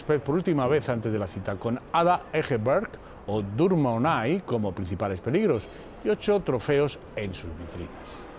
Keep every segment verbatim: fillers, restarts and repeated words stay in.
césped por última vez antes de la cita, con Ada Egeberg o Durma Unai como principales peligros y ocho trofeos en sus vitrinas.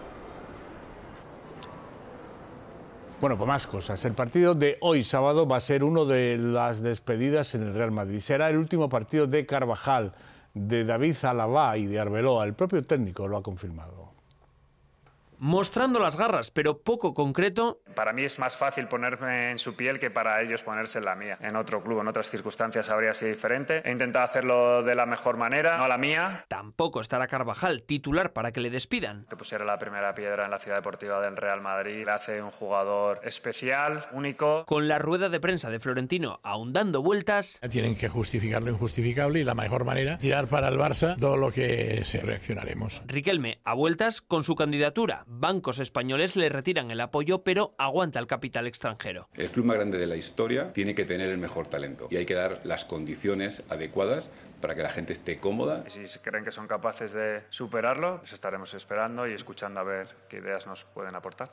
Bueno, pues más cosas. El partido de hoy sábado va a ser uno de las despedidas en el Real Madrid. Será el último partido de Carvajal, de David Alaba y de Arbeloa. El propio técnico lo ha confirmado. Mostrando las garras, pero poco concreto. Para mí es más fácil ponerme en su piel que para ellos ponerse en la mía. En otro club, en otras circunstancias habría sido diferente. He intentado hacerlo de la mejor manera, no la mía. Tampoco estará Carvajal titular para que le despidan. Que pusiera la primera piedra en la ciudad deportiva del Real Madrid le hace un jugador especial, único. Con la rueda de prensa de Florentino aún dando vueltas. Tienen que justificar lo injustificable y la mejor manera, tirar para el Barça todo lo que se reaccionaremos. Riquelme a vueltas con su candidatura. Bancos españoles le retiran el apoyo, pero aguanta el capital extranjero. El club más grande de la historia tiene que tener el mejor talento y hay que dar las condiciones adecuadas para que la gente esté cómoda. Y si creen que son capaces de superarlo, les estaremos esperando y escuchando a ver qué ideas nos pueden aportar.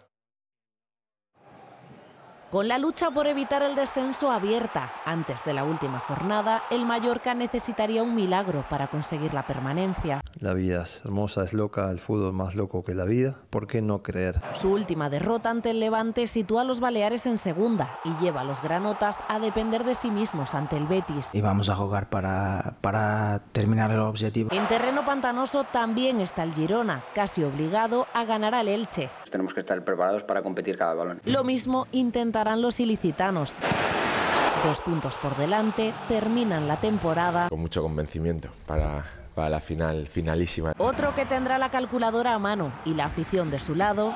Con la lucha por evitar el descenso abierta antes de la última jornada, el Mallorca necesitaría un milagro para conseguir la permanencia. La vida es hermosa, es loca, el fútbol más loco que la vida. ¿Por qué no creer? Su última derrota ante el Levante sitúa a los Baleares en segunda y lleva a los granotas a depender de sí mismos ante el Betis. Y vamos a jugar para, para terminar el objetivo. En terreno pantanoso también está el Girona, casi obligado a ganar al Elche. Tenemos que estar preparados para competir cada balón. Lo mismo intentarán los ilicitanos. Dos puntos por delante, terminan la temporada con mucho convencimiento para, para la final finalísima. Otro que tendrá la calculadora a mano y la afición de su lado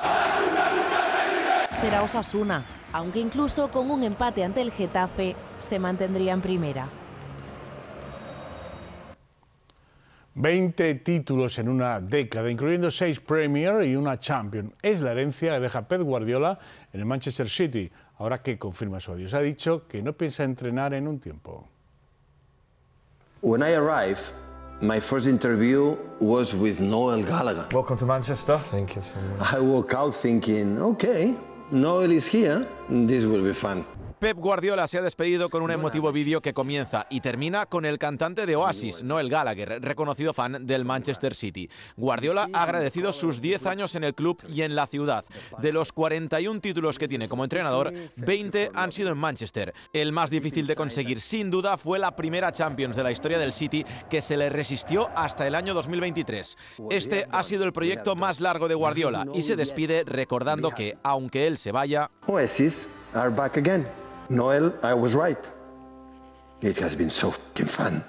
será Osasuna, aunque incluso con un empate ante el Getafe se mantendría en primera. veinte títulos en una década, incluyendo seis Premier y una Champions. Es la herencia que deja Pep Guardiola en el Manchester City, ahora que confirma su adiós. Ha dicho que no piensa entrenar en un tiempo. When I arrived, my first interview was with Noel Gallagher. Welcome to Manchester. Thank you so much. I woke out thinking, okay, Noel is here, this will be fun. Pep Guardiola se ha despedido con un emotivo vídeo que comienza y termina con el cantante de Oasis, Noel Gallagher, reconocido fan del Manchester City. Guardiola ha agradecido sus diez años en el club y en la ciudad. De los cuarenta y un títulos que tiene como entrenador, veinte han sido en Manchester. El más difícil de conseguir, sin duda, fue la primera Champions de la historia del City, que se le resistió hasta el año dos mil veintitrés. Este ha sido el proyecto más largo de Guardiola y se despide recordando que, aunque él se vaya, Oasis are back again. Noel, I was right. It has been so fucking fun.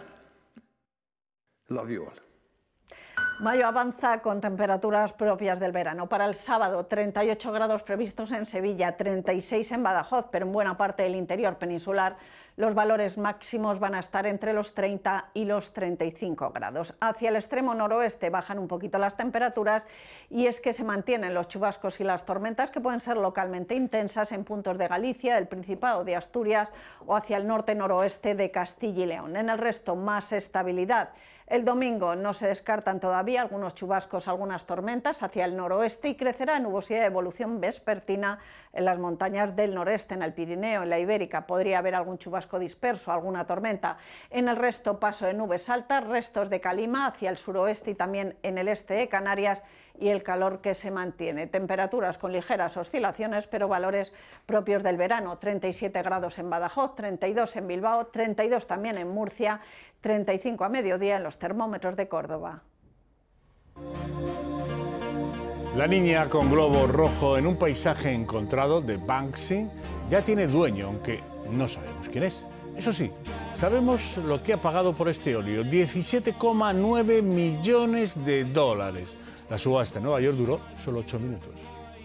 Love you all. Mayo avanza con temperaturas propias del verano. Para el sábado, treinta y ocho grados previstos en Sevilla, treinta y seis en Badajoz, pero en buena parte del interior peninsular los valores máximos van a estar entre los treinta y los treinta y cinco grados. Hacia el extremo noroeste bajan un poquito las temperaturas y es que se mantienen los chubascos y las tormentas que pueden ser localmente intensas en puntos de Galicia, del Principado de Asturias o hacia el norte-noroeste de Castilla y León. En el resto, más estabilidad. El domingo no se descartan todavía algunos chubascos, algunas tormentas hacia el noroeste y crecerá nubosidad de evolución vespertina en las montañas del noreste, en el Pirineo, en la Ibérica. Podría haber algún chubasco disperso, alguna tormenta. En el resto, paso de nubes altas, restos de calima hacia el suroeste y también en el este de Canarias y el calor que se mantiene. Temperaturas con ligeras oscilaciones, pero valores propios del verano. treinta y siete grados en Badajoz, treinta y dos en Bilbao, treinta y dos también en Murcia, treinta y cinco a mediodía en los termómetros de Córdoba. La niña con globo rojo en un paisaje encontrado de Banksy ya tiene dueño, aunque no sabemos quién es. Eso sí, sabemos lo que ha pagado por este óleo, diecisiete coma nueve millones de dólares. La subasta en Nueva York duró solo ocho minutos.